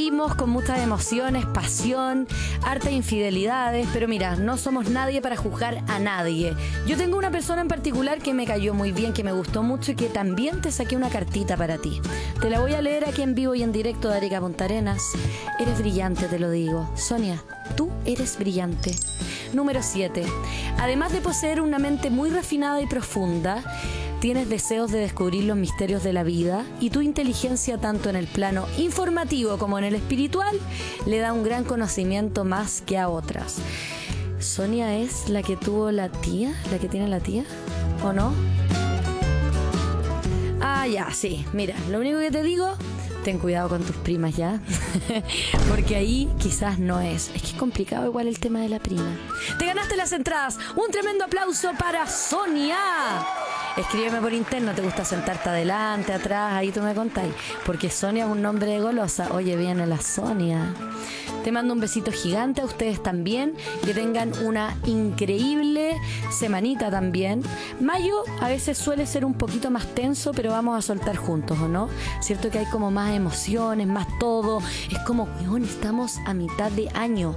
vivimos con muchas emociones, pasión, hartas infidelidades, pero mira, no somos nadie para juzgar a nadie. Yo tengo una persona en particular que me cayó muy bien, que me gustó mucho y que también te saqué una cartita para ti. Te la voy a leer aquí en vivo y en directo de Arica Punta Arenas. Eres brillante, te lo digo. Sonia, tú eres brillante. Número 7. Además de poseer una mente muy refinada y profunda, tienes deseos de descubrir los misterios de la vida y tu inteligencia, tanto en el plano informativo como en el espiritual, le da un gran conocimiento más que a otras. ¿Sonia es la que tuvo la tía? ¿La que tiene la tía? ¿O no? Ah, ya, sí. Mira, lo único que te digo, ten cuidado con tus primas ya. Porque ahí quizás no es. Es que es complicado igual el tema de la prima. Te ganaste las entradas. Un tremendo aplauso para Sonia. Escríbeme por interno, ¿te gusta sentarte adelante, atrás? Ahí tú me contáis. Porque Sonia es un nombre de golosa. Oye, viene la Sonia. Te mando un besito gigante a ustedes también. Que tengan una increíble semanita también. Mayo a veces suele ser un poquito más tenso, pero vamos a soltar juntos, ¿o no? Cierto que hay como más emociones, más todo. Es como, weón, estamos a mitad de año.